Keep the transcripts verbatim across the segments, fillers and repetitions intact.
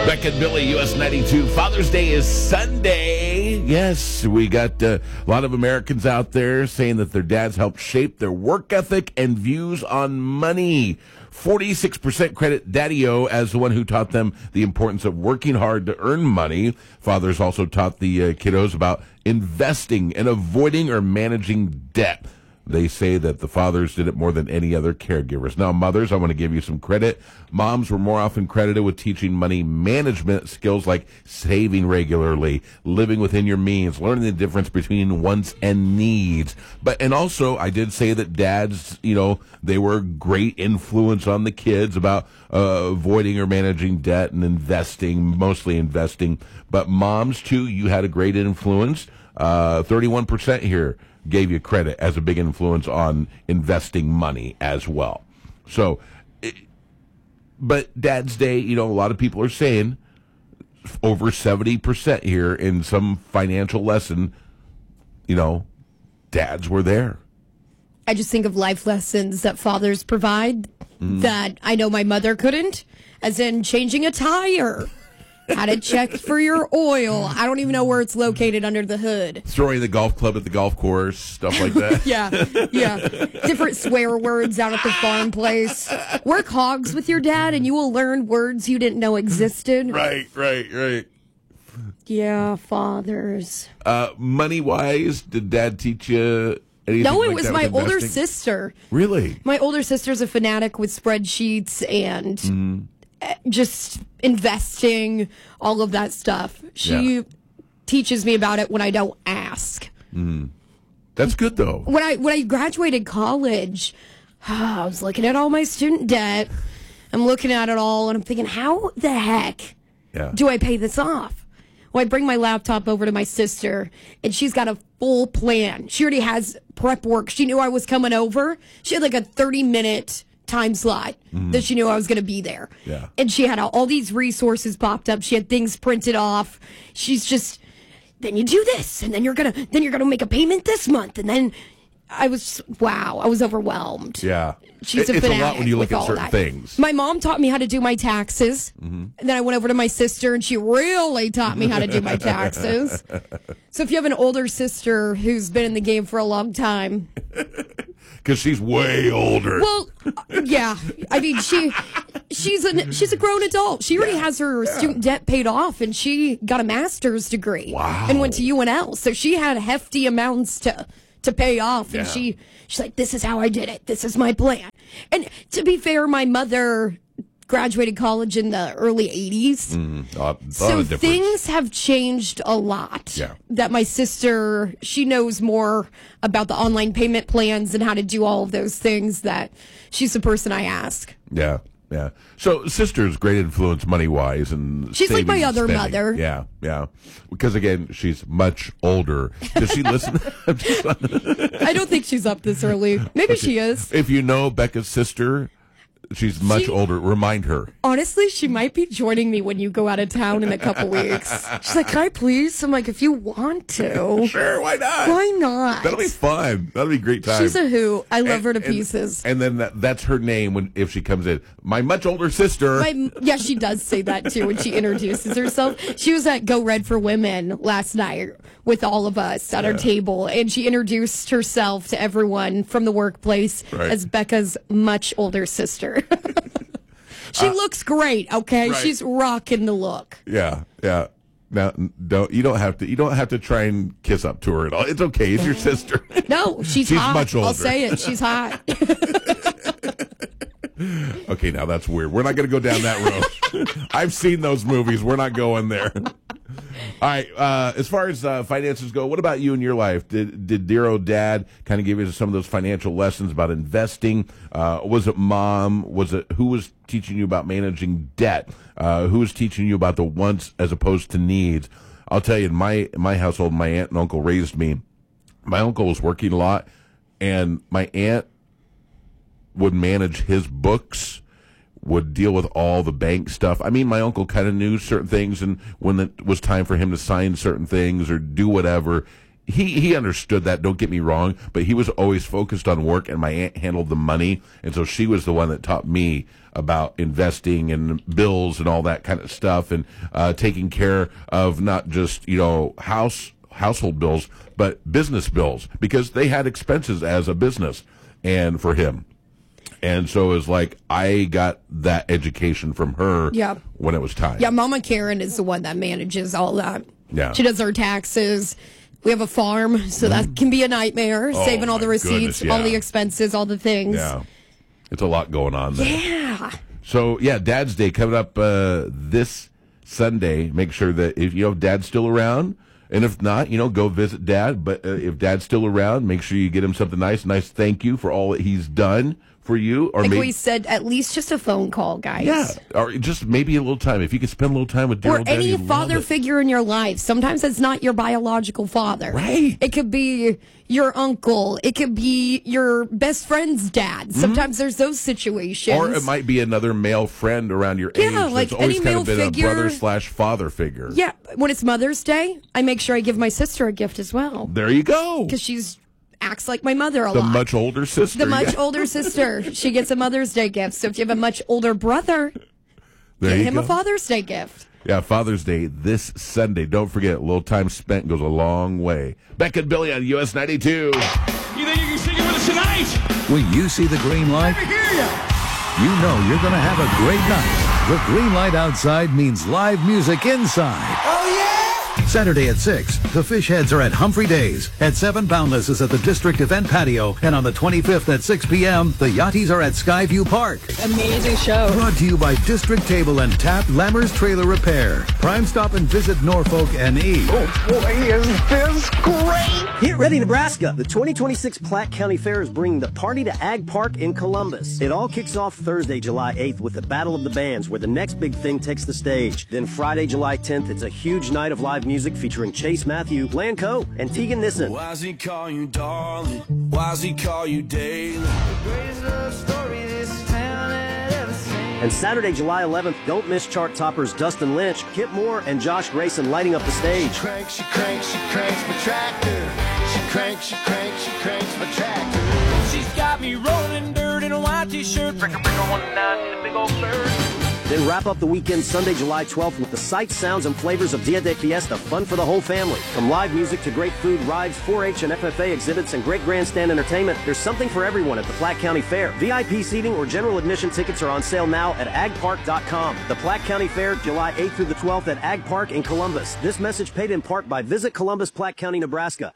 Beck and Billy, U S ninety-two. Father's Day is Sunday. Yes, we got uh, a lot of Americans out there saying that their dads helped shape their work ethic and views on money. forty-six percent credit Daddy-O as the one who taught them the importance of working hard to earn money. Fathers also taught the uh, kiddos about investing and avoiding or managing debt. They say that the fathers did it more than any other caregivers. Now, mothers, I want to give you some credit. Moms were more often credited with teaching money management skills like saving regularly, living within your means, learning the difference between wants and needs. But, and also, I did say that dads, you know, they were a great influence on the kids about uh, avoiding or managing debt and investing, mostly investing. But moms, too, you had a great influence. Uh, thirty-one percent here gave you credit as a big influence on investing money as well. So, it, but Dad's Day, you know, a lot of people are saying over seventy percent here in some financial lesson, you know, dads were there. I just think of life lessons that fathers provide mm. that I know my mother couldn't, as in changing a tire. How to check for your oil. I don't even know where it's located under the hood. Throwing the golf club at the golf course, stuff like that. yeah, yeah. Different swear words out at the farm place. Work hogs with your dad and you will learn words you didn't know existed. Right, right, right. Yeah, fathers. Uh, money-wise, did Dad teach you anything? No, it like was that my with older investing? sister. Really? My older sister's a fanatic with spreadsheets and... Mm. just investing, all of that stuff. She yeah. teaches me about it when I don't ask. Mm. That's good, though. When I when I graduated college, I was looking at all my student debt. I'm looking at it all, and I'm thinking, how the heck yeah. do I pay this off? Well, I bring my laptop over to my sister, and she's got a full plan. She already has prep work. She knew I was coming over. She had like a thirty-minute time slot mm. that she knew I was going to be there. Yeah. And she had all these resources popped up. She had things printed off. She's just, then you do this, and then you're going to, then you're going to make a payment this month. And then I was, wow, I was overwhelmed. Yeah. She's it, a it's fanatic a lot when you look with at all certain that. things. My mom taught me how to do my taxes. Mm-hmm. And then I went over to my sister, and she really taught me how to do my taxes. So if you have an older sister who's been in the game for a long time. Because she's way older. Well, yeah. I mean, she she's a she's a grown adult. She already yeah, has her yeah. student debt paid off, and she got a master's degree. Wow. And went to U N L. So she had hefty amounts to to pay off, and yeah. she she's like, "This is how I did it. This is my plan." And to be fair, my mother graduated college in the early eighties. Mm, uh, so things have changed a lot. Yeah. That my sister, she knows more about the online payment plans and how to do all of those things, that she's the person I ask. Yeah, yeah. So sister's great influence money-wise. And she's like my other spending. mother. Yeah, yeah. Because, again, she's much older. Does she listen? I don't think she's up this early. Maybe okay. she is. If you know Becca's sister... She's much she, older. Remind her. Honestly, she might be joining me when you go out of town in a couple weeks. She's like, "Can I please?" I'm like, "If you want to." Sure, why not? Why not? That'll be fun. That'll be a great time. She's a hoot. I love and, her to and, pieces. And then that, that's her name when if she comes in. My much older sister. My, yeah, she does say that too when she introduces herself. She was at Go Red for Women last night with all of us at yeah. our table, and she introduced herself to everyone from the workplace right. as Becca's much older sister. She uh, looks great, okay? Right. She's rocking the look. Yeah, yeah. Now, don't you don't have to you don't have to try and kiss up to her at all. It's okay. It's your sister. No, she's, she's hot. much older. I'll say it. She's hot. Okay, now that's weird. We're not going to go down that road. I've seen those movies. We're not going there. All right. Uh, as far as uh, finances go, what about you in your life? Did did dear old dad kind of give you some of those financial lessons about investing? Uh, was it mom? Was it who was teaching you about managing debt? Uh, who was teaching you about the wants as opposed to needs? I'll tell you, in my in my household, my aunt and uncle raised me. My uncle was working a lot, and my aunt would manage his books, would deal with all the bank stuff. I mean, my uncle kind of knew certain things, and when it was time for him to sign certain things or do whatever, he, he understood that, don't get me wrong, but he was always focused on work, and my aunt handled the money, and so she was the one that taught me about investing and bills and all that kind of stuff, and uh, taking care of not just, you know, house household bills, but business bills, because they had expenses as a business, and for him. And so it was like I got that education from her yeah. when it was time. Yeah, Mama Karen is the one that manages all that. Yeah. She does our taxes. We have a farm, so that can be a nightmare, oh, saving all the receipts, goodness, yeah. all the expenses, all the things. Yeah. It's a lot going on there. Yeah. So, yeah, Dad's Day coming up uh, this Sunday. Make sure that if you know Dad's still around, and if not, you know, go visit Dad. But uh, if Dad's still around, make sure you get him something nice. Nice thank you for all that he's done for you. Or like maybe, we said, at least just a phone call, guys. Yeah, or just maybe a little time. If you could spend a little time with dear Or old Daddy, any you'd father love it. figure in your life. Sometimes it's not your biological father. Right. It could be your uncle. It could be your best friend's dad. Sometimes mm-hmm. there's those situations. Or it might be another male friend around your age. Yeah, like that's always any kind male of been figure. a brother slash father figure. Yeah, when it's Mother's Day, I make sure I give my sister a gift as well. There you go. Because she's acts like my mother a the lot. The much older sister. The much yeah. older sister. She gets a Mother's Day gift. So if you have a much older brother, there get him go. a Father's Day gift. Yeah, Father's Day this Sunday. Don't forget, a little time spent goes a long way. Beck and Billy on U S ninety-two. You think you can sing it with us tonight? When you see the green light, Let me hear you. You know you're going to have a great night. The green light outside means live music inside. Oh, yeah? Saturday at six, the Fish Heads are at Humphrey Days. At seven, Boundless is at the District Event Patio. And on the twenty-fifth at six p.m., the Yachties are at Skyview Park. Amazing show. Brought to you by District Table and Tap Lammers Trailer Repair. Prime Stop and Visit Norfolk N E. Oh, boy, is this great. Get ready, Nebraska. The twenty twenty-six Platte County Fair is bringing the party to Ag Park in Columbus. It all kicks off Thursday, July eighth with the Battle of the Bands, where the next big thing takes the stage. Then Friday, July tenth, it's a huge night of live music featuring Chase Matthew, Lanco, and Tegan Nissen. Why's he call you darling? Why's he call you daily? The greatest love story this town had ever seen. And Saturday, July eleventh, don't miss chart toppers Dustin Lynch, Kip Moore, and Josh Grayson lighting up the stage. She cranks, she cranks, she cranks my tractor. She cranks, she cranks, she cranks my tractor. She's got me rolling dirt in a white t-shirt. Breaker, breaker, one nine in the big old bird. Then wrap up the weekend Sunday, July twelfth with the sights, sounds, and flavors of Dia de Fiesta, fun for the whole family. From live music to great food, rides, four H and F F A exhibits, and great grandstand entertainment, there's something for everyone at the Platte County Fair. V I P seating or general admission tickets are on sale now at ag park dot com. The Platte County Fair, July eighth through the twelfth at Ag Park in Columbus. This message paid in part by Visit Columbus, Platte County, Nebraska.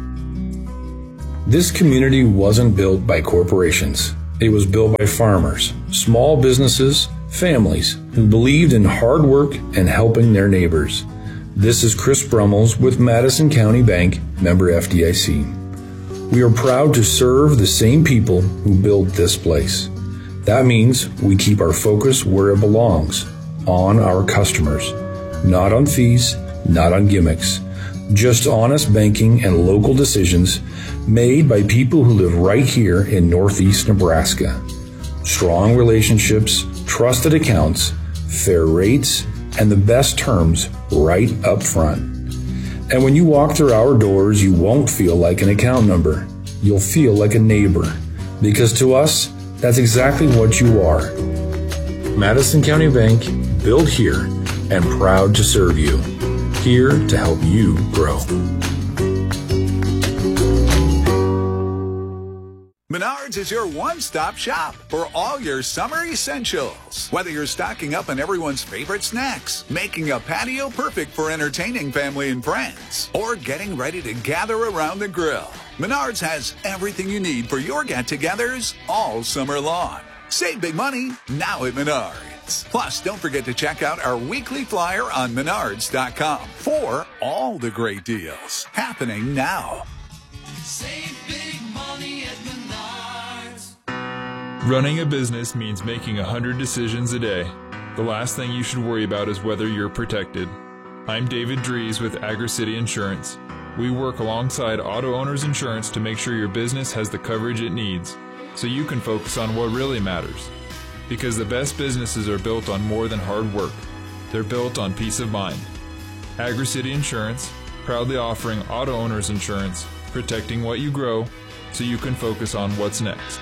This community wasn't built by corporations. It was built by farmers, small businesses, families who believed in hard work and helping their neighbors. This is Chris Brummels with Madison County Bank, member F D I C. We are proud to serve the same people who built this place. That means we keep our focus where it belongs, on our customers, not on fees, not on gimmicks, just honest banking and local decisions made by people who live right here in Northeast Nebraska. Strong relationships, trusted accounts, fair rates, and the best terms right up front. And when you walk through our doors, you won't feel like an account number. You'll feel like a neighbor. Because to us, that's exactly what you are. Madison County Bank, built here and proud to serve you. Here to help you grow. Menards is your one-stop shop for all your summer essentials. Whether you're stocking up on everyone's favorite snacks, making a patio perfect for entertaining family and friends, or getting ready to gather around the grill, Menards has everything you need for your get-togethers all summer long. Save big money now at Menards. Plus, don't forget to check out our weekly flyer on menards dot com for all the great deals happening now. Save big money at Menards. Running a business means making a hundred decisions a day. The last thing you should worry about is whether you're protected. I'm David Dries with AgriCity Insurance. We work alongside Auto Owners Insurance to make sure your business has the coverage it needs, so you can focus on what really matters. Because the best businesses are built on more than hard work. They're built on peace of mind. AgriCity Insurance, proudly offering auto owners insurance, protecting what you grow so you can focus on what's next.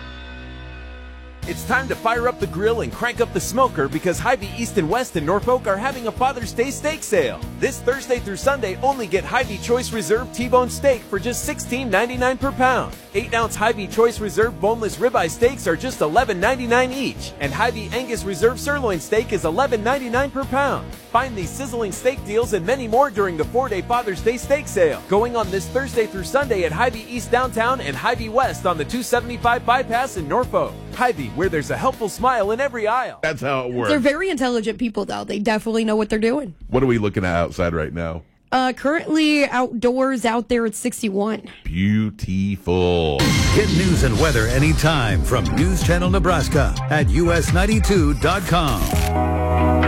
It's time to fire up the grill and crank up the smoker because Hy-Vee East and West in Norfolk are having a Father's Day steak sale. This Thursday through Sunday, only get Hy-Vee Choice Reserve T-bone steak for just sixteen ninety-nine per pound. eight ounce Hy-Vee Choice Reserve boneless ribeye steaks are just eleven ninety-nine each, and Hy-Vee Angus Reserve sirloin steak is eleven ninety-nine per pound. Find these sizzling steak deals and many more during the four-day Father's Day steak sale, going on this Thursday through Sunday at Hy-Vee East downtown and Hy-Vee West on the two seventy-five bypass in Norfolk. Hy-Vee, where there's a helpful smile in every aisle. That's how it works. They're very intelligent people, though. They definitely know what they're doing. What are we looking at outside right now? Uh, currently outdoors out there at sixty-one. Beautiful. Get news and weather anytime from News Channel Nebraska at U S ninety-two dot com.